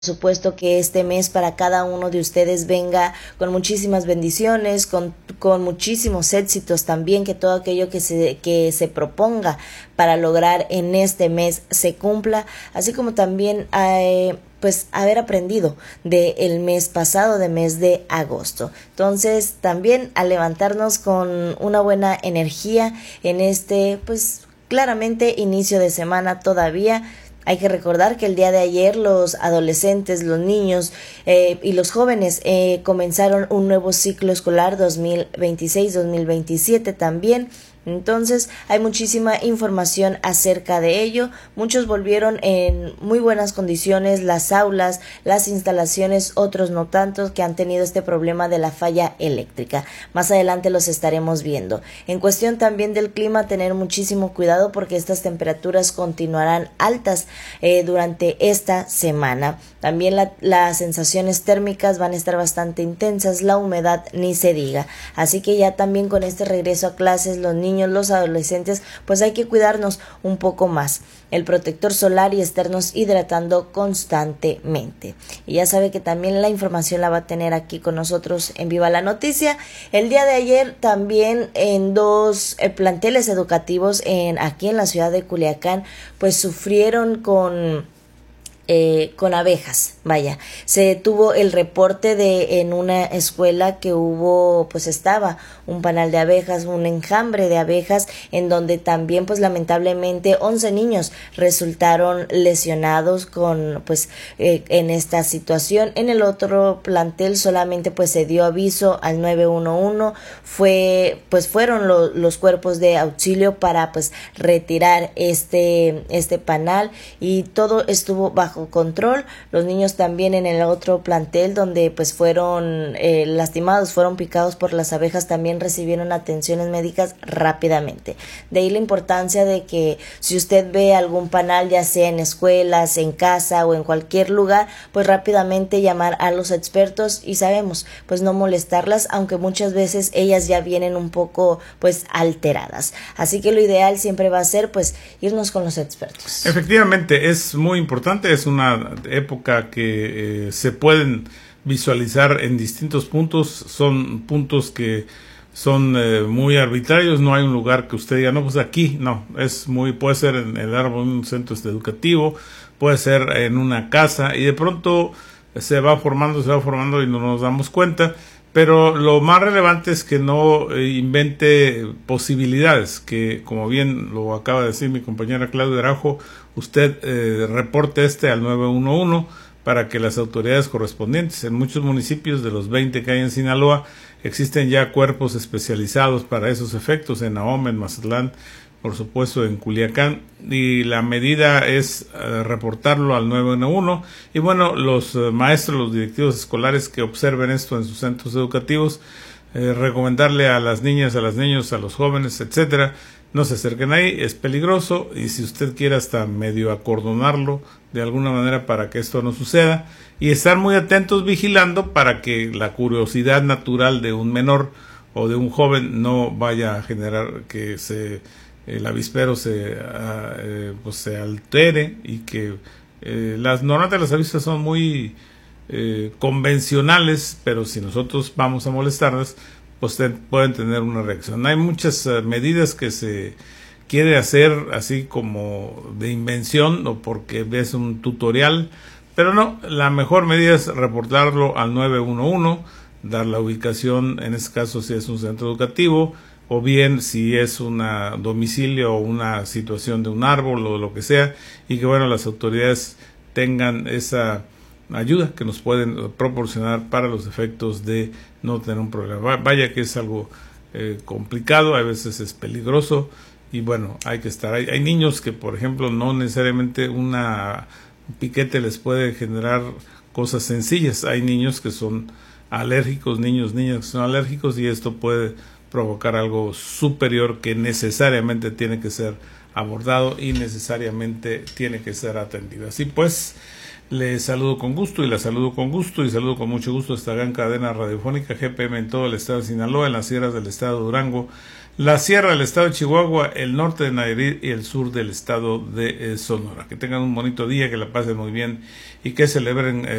supuesto que este mes para cada uno de ustedes venga con muchísimas bendiciones, con muchísimos éxitos también, que todo aquello que se proponga para lograr en este mes se cumpla, así como también pues haber aprendido del mes pasado, de mes de agosto. Entonces también a levantarnos con una buena energía en este pues claramente inicio de semana todavía. Hay que recordar que el día de ayer los adolescentes, los niños y los jóvenes comenzaron un nuevo ciclo escolar 2026-2027 también. Entonces hay muchísima información acerca de ello. Muchos volvieron en muy buenas condiciones, las aulas, las instalaciones, otros no tantos, que han tenido este problema de la falla eléctrica. Más adelante los estaremos viendo. En cuestión también del clima, tener muchísimo cuidado porque estas temperaturas continuarán altas durante esta semana. También las sensaciones térmicas van a estar bastante intensas, la humedad ni se diga. Así que ya también con este regreso a clases, los niños, los adolescentes, pues hay que cuidarnos un poco más. El protector solar y estarnos hidratando constantemente. Y ya sabe que también la información la va a tener aquí con nosotros en Viva la Noticia. El día de ayer también en dos planteles educativos aquí en la ciudad de Culiacán, pues sufrieron con abejas, vaya. Se tuvo el reporte de en una escuela que estaba un panal de abejas, un enjambre de abejas, en donde también pues lamentablemente 11 niños resultaron lesionados en esta situación. En el otro plantel solamente pues se dio aviso al 911, fueron los cuerpos de auxilio para pues retirar este panal y todo estuvo bajo control. Los niños también en el otro plantel donde pues fueron lastimados, fueron picados por las abejas, también recibieron atenciones médicas rápidamente. De ahí la importancia de que si usted ve algún panal, ya sea en escuelas, en casa o en cualquier lugar, pues rápidamente llamar a los expertos y sabemos pues no molestarlas, aunque muchas veces ellas ya vienen un poco pues alteradas. Así que lo ideal siempre va a ser pues irnos con los expertos. Efectivamente, es muy importante, es una época que se pueden visualizar en distintos puntos, son puntos que son muy arbitrarios, no hay un lugar que usted diga, no, pues aquí, no, puede ser en el árbol, en un centro educativo, puede ser en una casa, y de pronto se va formando y no nos damos cuenta, pero lo más relevante es que no invente posibilidades, que como bien lo acaba de decir mi compañera Claudia Arajo, usted reporte al 911 para que las autoridades correspondientes, en muchos municipios de los 20 que hay en Sinaloa, existen ya cuerpos especializados para esos efectos, en Ahome, en Mazatlán, por supuesto en Culiacán, y la medida es reportarlo al 911, y bueno, los maestros, los directivos escolares que observen esto en sus centros educativos, recomendarle a las niñas, a los niños, a los jóvenes, etcétera, no se acerquen ahí, es peligroso, y si usted quiere hasta medio acordonarlo de alguna manera para que esto no suceda, y estar muy atentos vigilando para que la curiosidad natural de un menor o de un joven no vaya a generar que el avispero se altere, y que normalmente las avispas son muy convencionales, pero si nosotros vamos a molestarlas, pues pueden tener una reacción. Hay muchas medidas que se quiere hacer así como de invención o porque ves un tutorial, pero no, la mejor medida es reportarlo al 911, dar la ubicación, en este caso si es un centro educativo, o bien si es un domicilio o una situación de un árbol o lo que sea, y que bueno, las autoridades tengan esa ayuda que nos pueden proporcionar para los efectos de no tener un problema. Vaya que es algo complicado, a veces es peligroso, y bueno, hay que estar ahí. Hay niños que, por ejemplo, no necesariamente un piquete les puede generar cosas sencillas. Hay niños que son alérgicos, niñas que son alérgicos, y esto puede provocar algo superior que necesariamente tiene que ser abordado y necesariamente tiene que ser atendido. Así pues, le saludo con gusto y la saludo con gusto y saludo con mucho gusto esta gran cadena radiofónica GPM en todo el estado de Sinaloa, en las sierras del estado de Durango, la sierra del estado de Chihuahua, el norte de Nayarit y el sur del estado de Sonora. Que tengan un bonito día, que la pasen muy bien y que celebren